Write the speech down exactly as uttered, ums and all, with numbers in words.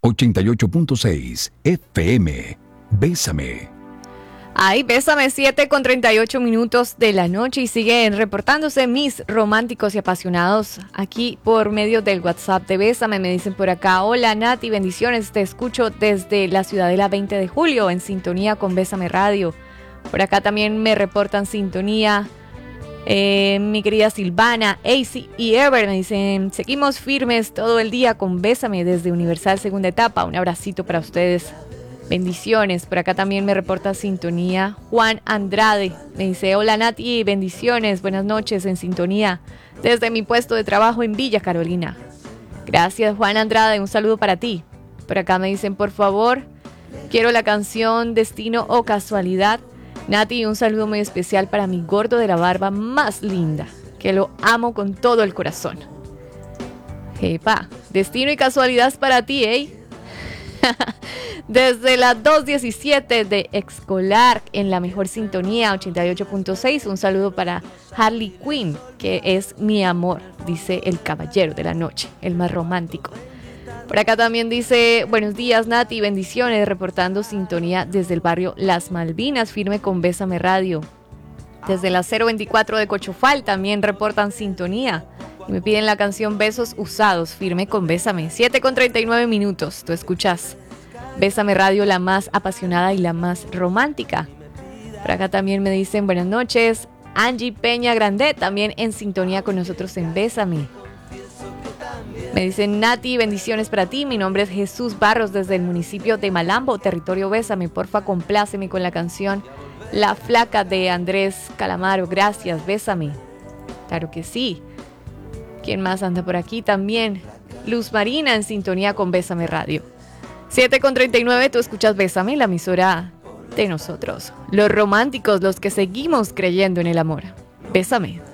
ochenta y ocho punto seis F M. Bésame. Ay, bésame, siete con treinta y ocho minutos de la noche y siguen reportándose mis románticos y apasionados aquí por medio del WhatsApp de Bésame. Me dicen por acá: hola Nati, bendiciones, te escucho desde la Ciudadela veinte de julio en sintonía con Bésame Radio. Por acá también me reportan sintonía eh, mi querida Silvana, Acy y Ever. Me dicen: seguimos firmes todo el día con Bésame desde Universal segunda etapa. Un abracito para ustedes. Bendiciones. Por acá también me reporta sintonía Juan Andrade. Me dice: hola Nati, bendiciones, buenas noches en sintonía desde mi puesto de trabajo en Villa Carolina. Gracias Juan Andrade, un saludo para ti. Por acá me dicen: por favor, quiero la canción Destino o Casualidad. Nati, un saludo muy especial para mi gordo de la barba más linda, que lo amo con todo el corazón. Epa, destino y casualidad para ti, ¿eh? Desde las dos diecisiete de Excolar en la mejor sintonía ochenta y ocho punto seis, un saludo para Harley Quinn, que es mi amor, dice el caballero de la noche, el más romántico. Por acá también dice: buenos días Nati, bendiciones, reportando sintonía desde el barrio Las Malvinas, firme con Bésame Radio. Desde la cero veinticuatro de Cochofal también reportan sintonía y me piden la canción Besos Usados, firme con Bésame. siete con treinta y nueve minutos, tú escuchas Bésame Radio, la más apasionada y la más romántica. Por acá también me dicen: buenas noches, Angie Peña Grande, también en sintonía con nosotros en Bésame. Me dicen: Nati, bendiciones para ti, mi nombre es Jesús Barros desde el municipio de Malambo, territorio Bésame, porfa compláceme con la canción La Flaca de Andrés Calamaro, gracias, Bésame. Claro que sí. ¿Quién más anda por aquí también? Luz Marina en sintonía con Bésame Radio. siete con treinta y nueve, tú escuchas Bésame, la emisora de nosotros, los románticos, los que seguimos creyendo en el amor. Bésame.